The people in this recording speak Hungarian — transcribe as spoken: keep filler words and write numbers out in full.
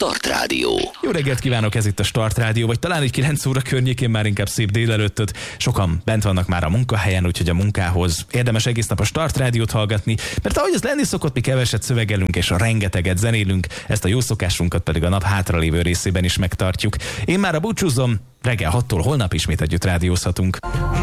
Start Rádió. Jó reggelt kívánok, ez itt a Start Rádió, vagy talán egy kilenc óra környékén, már inkább szép délelőttöt. Sokan bent vannak már a munkahelyen, úgyhogy a munkához érdemes egész nap a Start Rádiót hallgatni, mert ahogy az lenni szokott, mi keveset szövegelünk és rengeteget zenélünk, ezt a jó szokásunkat pedig a nap hátralévő részében is megtartjuk. Én már a búcsúzom, reggel hattól holnap ismét együtt rádiózhatunk.